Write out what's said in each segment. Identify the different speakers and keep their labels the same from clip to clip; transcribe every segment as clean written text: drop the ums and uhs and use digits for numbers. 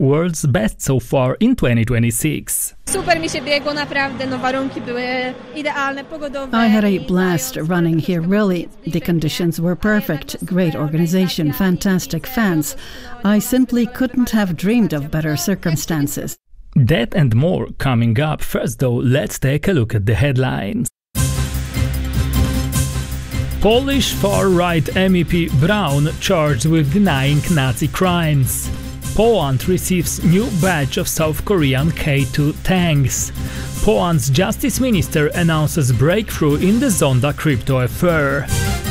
Speaker 1: world's best so far in 2026.
Speaker 2: Super mi się biegło, naprawdę, warunki były idealne, pogodowe.
Speaker 3: I had a blast running here, really. The conditions were perfect. Great organization, fantastic fans. I simply couldn't have dreamed of better circumstances.
Speaker 1: That and more coming up. First though, let's take a look at the headlines. Polish far-right MEP Braun charged with denying Nazi crimes. Poland receives new batch of South Korean K2 tanks. Poland's justice minister announces breakthrough in the Zonda crypto affair.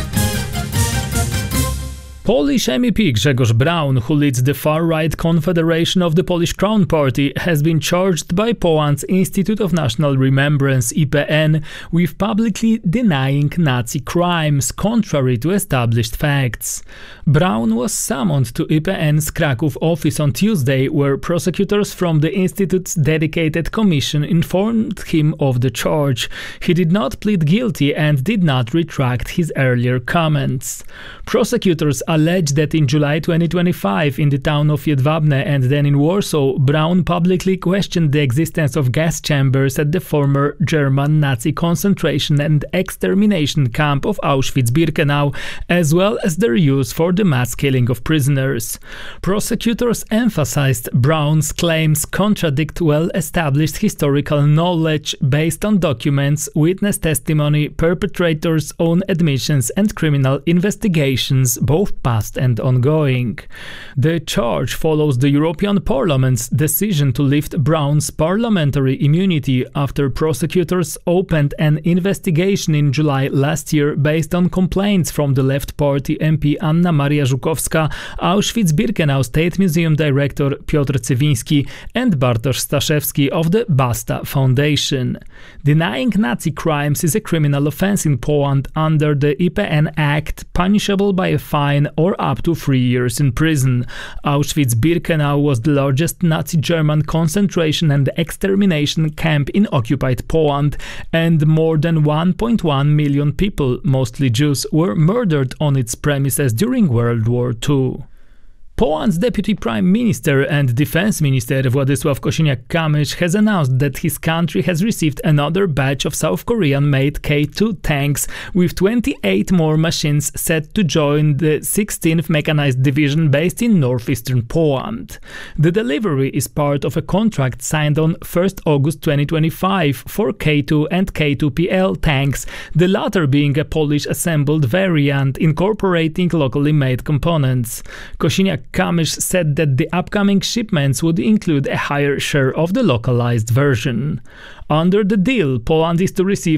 Speaker 1: Polish MEP Grzegorz Braun, who leads the far-right Confederation of the Polish Crown Party, has been charged by Poland's Institute of National Remembrance IPN with publicly denying Nazi crimes, contrary to established facts. Braun was summoned to IPN's Kraków office on Tuesday, where prosecutors from the institute's dedicated commission informed him of the charge. He did not plead guilty and did not retract his earlier comments. Prosecutors alleged that in July 2025 in the town of Jedwabne and then in Warsaw, Braun publicly questioned the existence of gas chambers at the former German Nazi concentration and extermination camp of Auschwitz-Birkenau, as well as their use for the mass killing of prisoners. Prosecutors emphasized Braun's claims contradict well-established historical knowledge based on documents, witness testimony, perpetrators' own admissions and criminal investigations, both past and ongoing. The charge follows the European Parliament's decision to lift Braun's parliamentary immunity after prosecutors opened an investigation in July last year based on complaints from the Left Party MP Anna Maria Żukowska, Auschwitz-Birkenau State Museum Director Piotr Cywiński and Bartosz Staszewski of the Basta Foundation. Denying Nazi crimes is a criminal offense in Poland under the IPN Act, punishable by a fine or up to 3 years in prison. Auschwitz-Birkenau was the largest Nazi German concentration and extermination camp in occupied Poland, and more than 1.1 million people, mostly Jews, were murdered on its premises during World War II. Poland's Deputy Prime Minister and Defense Minister Władysław Kosiniak-Kamysz has announced that his country has received another batch of South Korean-made K2 tanks, with 28 more machines set to join the 16th Mechanized Division based in northeastern Poland. The delivery is part of a contract signed on 1st August 2025 for K2 and K2PL tanks, the latter being a Polish-assembled variant incorporating locally made components. Kosiniak-Kamysz said that the upcoming shipments would include a higher share of the localized version. Under the deal, Poland is to receive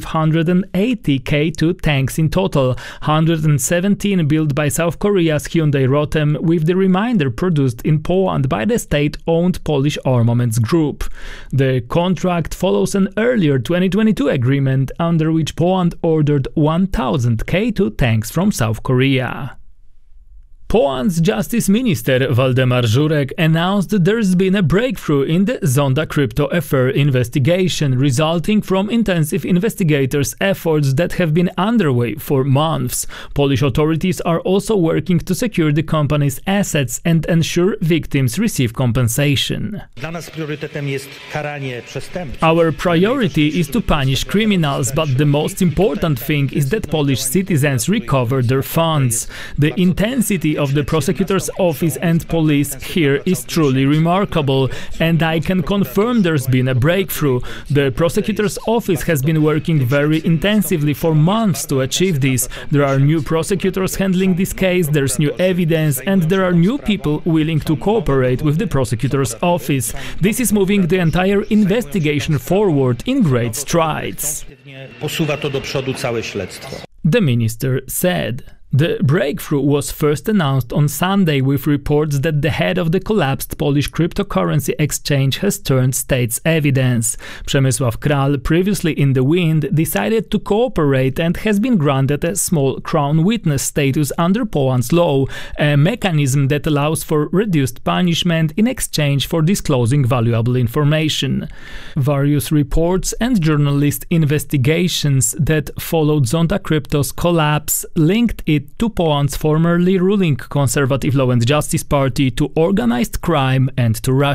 Speaker 1: 180 K2 tanks in total, 117 built by South Korea's Hyundai Rotem, with the remainder produced in Poland by the state-owned Polish Armaments Group. The contract follows an earlier 2022 agreement under which Poland ordered 1,000 K2 tanks from South Korea. Poland's Justice Minister Waldemar Żurek announced that there's been a breakthrough in the Zonda crypto affair investigation, resulting from intensive investigators' efforts that have been underway for months. Polish authorities are also working to secure the company's assets and ensure victims receive compensation. Our priority is to punish criminals, but the most important thing is that Polish citizens recover their funds. The intensity of the prosecutor's office and police here is truly remarkable, and I can confirm there's been a breakthrough. The prosecutor's office has been working very intensively for months to achieve this. There are new prosecutors handling this case, there's new evidence, and there are new people willing to cooperate with the prosecutor's office. This is moving the entire investigation forward in great strides, the minister said. The breakthrough was first announced on Sunday with reports that the head of the collapsed Polish cryptocurrency exchange has turned state's evidence. Przemysław Kral, previously in the wind, decided to cooperate and has been granted a small crown witness status under Poland's law, a mechanism that allows for reduced punishment in exchange for disclosing valuable information. Various reports and journalist investigations that followed Zonda Crypto's collapse linked it to Poland's formerly ruling Conservative Law and Justice Party, to organized crime and to Russia.